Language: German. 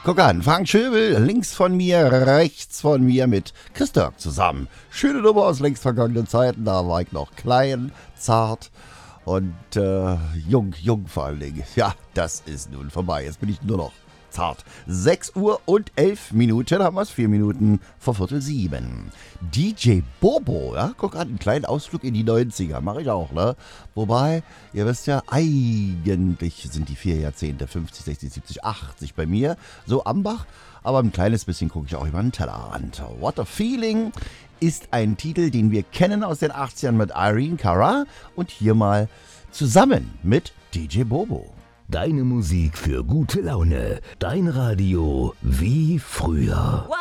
Guck an, Frank Schöbel, links von mir, rechts von mir mit Chris Dirk zusammen. Schöne Nummer aus längst vergangenen Zeiten, da war ich noch klein, zart und jung vor allen Dingen. Ja, das ist nun vorbei, jetzt bin ich nur noch zart. 6 Uhr und 11 Minuten, haben wir es, 4 Minuten vor 6:45. DJ Bobo, ja, guck an, einen kleinen Ausflug in die 90er, mache ich auch, ne? Wobei, ihr wisst ja, eigentlich sind die 4 Jahrzehnte, 50, 60, 70, 80 bei mir, so Ambach, aber ein kleines bisschen gucke ich auch über den Tellerrand. What a Feeling ist ein Titel, den wir kennen aus den 80ern mit Irene Cara und hier mal zusammen mit DJ Bobo. Deine Musik für gute Laune. Dein Radio wie früher.